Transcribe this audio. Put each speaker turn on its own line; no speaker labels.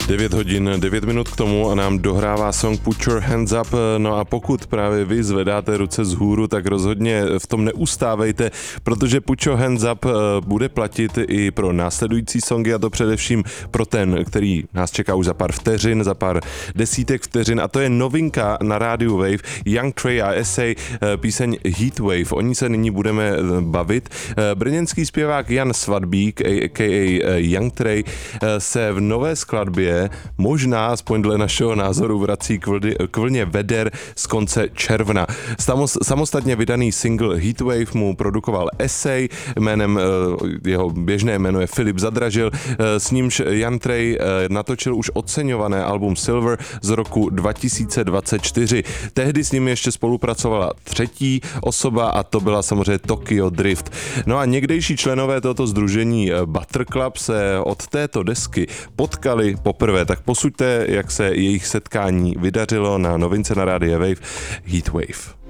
9 hodin, 9 minut k tomu a nám dohrává song Put Your Hands Up. No a pokud právě vy zvedáte ruce vzhůru, tak rozhodně v tom neustávejte, protože Put Your Hands Up bude platit i pro následující songy, a to především pro ten, který nás čeká už za pár vteřin, za pár desítek vteřin, a to je novinka na rádiu Wave, Young Trey a Essay, píseň Heat Wave. O ní se nyní budeme bavit. Brněnský zpěvák Jan Svatbík, a.k.a. Young Trey, se v nové skladbě možná, aspoň dle našeho názoru, vrací k vlně veder z konce června. Samostatně vydaný single Heatwave mu produkoval Essay, jménem jeho běžné jméno je Filip Zadražil, s nímž Jan Trey natočil už oceňované album Silver z roku 2024. Tehdy s ním ještě spolupracovala třetí osoba a to byla samozřejmě Tokyo Drift. No a někdejší členové tohoto sdružení Butter Club se od této desky potkali poprvé, tak posuďte, jak se jejich setkání vydařilo na novince na rádiu Wave Heatwave.